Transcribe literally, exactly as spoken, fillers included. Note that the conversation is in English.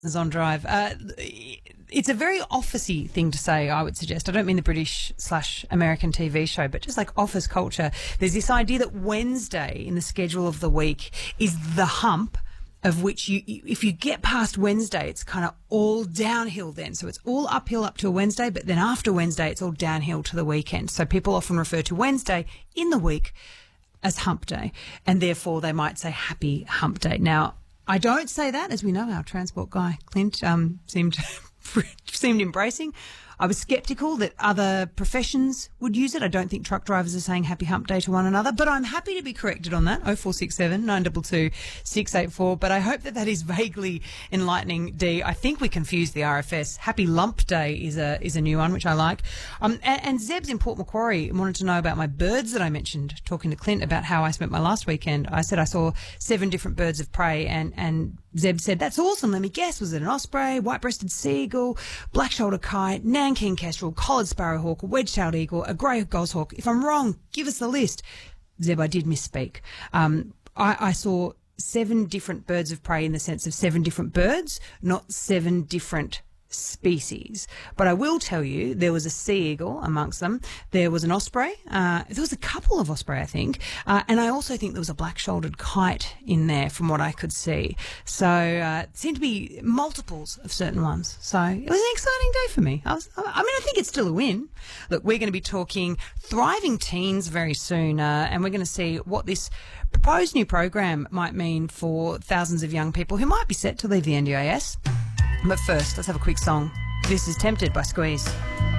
is on Drive. Uh, it's a very officey thing to say, I would suggest. I don't mean the British slash American T V show, but just like office culture. There's this idea that Wednesday in the schedule of the week is the hump of which you, if you get past Wednesday, it's kind of all downhill then. So it's all uphill up to a Wednesday, but then after Wednesday, it's all downhill to the weekend. So people often refer to Wednesday in the week as hump day, and therefore they might say happy hump day. Now, I don't say that, as we know, our transport guy, Clint, um, seemed seemed embracing. I was sceptical that other professions would use it. I don't think truck drivers are saying happy hump day to one another, but I'm happy to be corrected on that. oh four six seven, nine two two, six eight four. But I hope that that is vaguely enlightening, Dee. I think we confused the R F S. Happy lump day is a is a new one, which I like. Um, and, and Zeb's in Port Macquarie wanted to know about my birds that I mentioned, talking to Clint about how I spent my last weekend. I said I saw seven different birds of prey, and, and Zeb said, that's awesome. Let me guess. Was it an osprey, white-breasted seagull, black-shouldered kite, Nanking kestrel, collared sparrowhawk, a wedge-tailed eagle, a grey goshawk? If I'm wrong, give us the list. Zeb, I did misspeak. Um, I, I saw seven different birds of prey in the sense of seven different birds, not seven different species. But I will tell you, there was a sea eagle amongst them. There was an osprey. Uh, there was a couple of osprey, I think. Uh, and I also think there was a black-shouldered kite in there from what I could see. So uh, it seemed to be multiples of certain ones. So it was an exciting day for me. I, was, I mean, I think it's still a win. Look, we're going to be talking thriving teens very soon, uh, and we're going to see what this proposed new program might mean for thousands of young people who might be set to leave the N D I S. But first, let's have a quick song. This is Tempted by Squeeze.